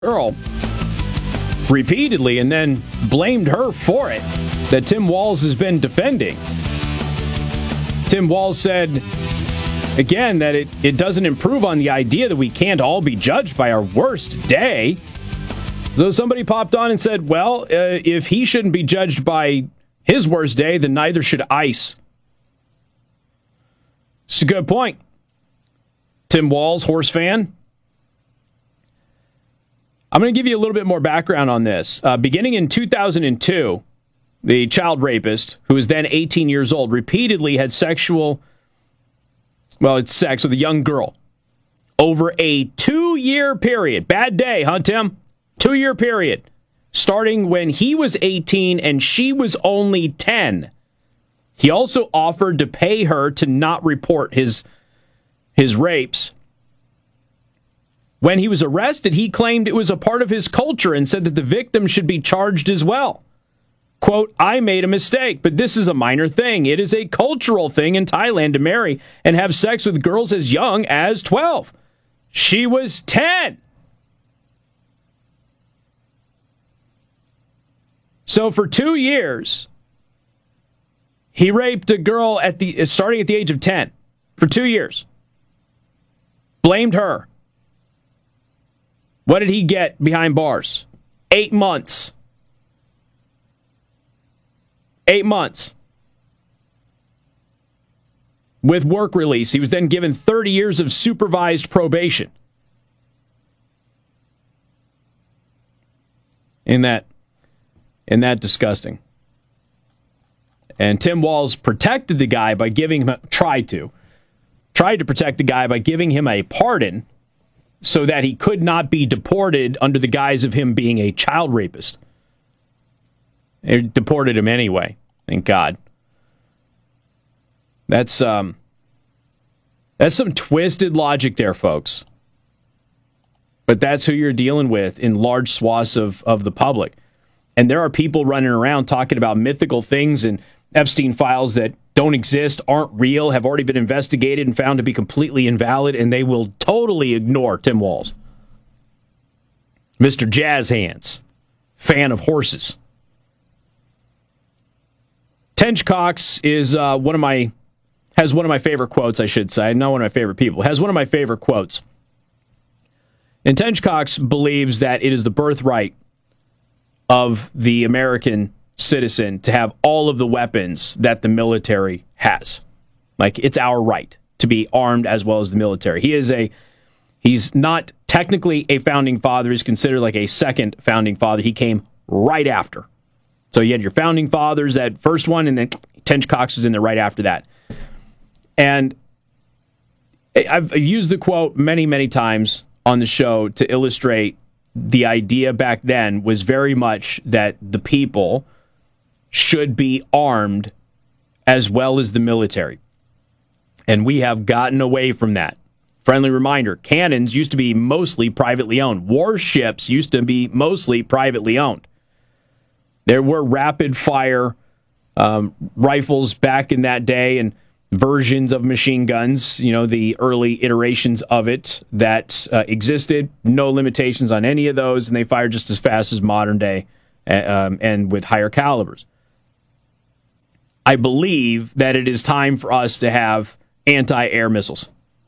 girl repeatedly and then blamed her for it that Tim Walz has been defending. Tim Walz said, again, that it doesn't improve on the idea that we can't all be judged by our worst day. So somebody popped on and said, well, if he shouldn't be judged by his worst day, then neither should ICE. It's a good point. Tim Walz, horse fan. I'm going to give you a little bit more background on this. Beginning in 2002, the child rapist, who was then 18 years old, repeatedly had sex with a young girl over a 2-year period. Bad day, huh, Tim? 2-year period. Starting when he was 18 and she was only 10. He also offered to pay her to not report his rapes. When he was arrested, he claimed it was a part of his culture and said that the victim should be charged as well. Quote, I made a mistake, but this is a minor thing. It is a cultural thing in Thailand to marry and have sex with girls as young as 12. She was 10. So for 2 years, he raped a girl starting at the age of 10. For 2 years. Blamed her. What did he get behind bars? 8 months. 8 months. With work release, he was then given 30 years of supervised probation. Isn't that disgusting? And Tim Walz protected the guy by giving him tried to protect the guy by giving him a pardon so that he could not be deported under the guise of him being a child rapist. They deported him anyway. Thank God. That's some twisted logic there, folks. But that's who you're dealing with in large swaths of the public. And there are people running around talking about mythical things and Epstein files that don't exist, aren't real, have already been investigated and found to be completely invalid, and they will totally ignore Tim Walz. Mr. Jazz Hands, fan of horses. Tench Cox is has one of my favorite quotes, I should say. Not one of my favorite people. Has one of my favorite quotes. And Tench Cox believes that it is the birthright of the American citizen to have all of the weapons that the military has. Like, it's our right to be armed as well as the military. He's not technically a founding father. He's considered like a second founding father. He came right after. So you had your founding fathers, that first one, and then Tench Cox is in there right after that. And I've used the quote many, many times on the show to illustrate the idea back then was very much that the people should be armed as well as the military. And we have gotten away from that. Friendly reminder, cannons used to be mostly privately owned. Warships used to be mostly privately owned. There were rapid-fire rifles back in that day and versions of machine guns, the early iterations of it that existed. No limitations on any of those, and they fired just as fast as modern day and with higher calibers. I believe that it is time for us to have anti-air missiles.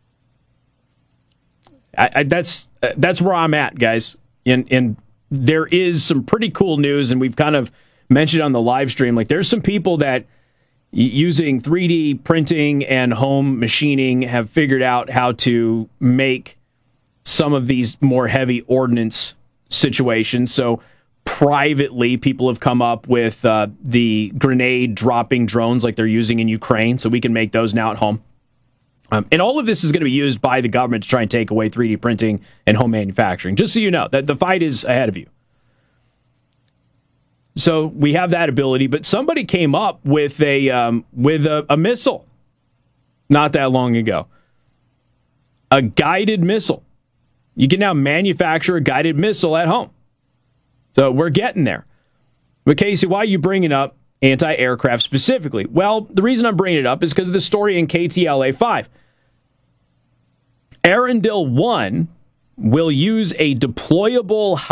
That's where I'm at, guys. And there is some pretty cool news, and we've kind of mentioned on the live stream, like there's some people that using 3D printing and home machining have figured out how to make some of these more heavy ordnance situations. So privately, people have come up with the grenade dropping drones like they're using in Ukraine, so we can make those now at home. And all of this is going to be used by the government to try and take away 3D printing and home manufacturing. Just so you know, that the fight is ahead of you. So we have that ability, but somebody came up with a missile not that long ago. A guided missile. You can now manufacture a guided missile at home. So we're getting there. But Casey, why are you bringing up anti-aircraft specifically? Well, the reason I'm bringing it up is because of the story in KTLA 5. Arendelle 1 will use a deployable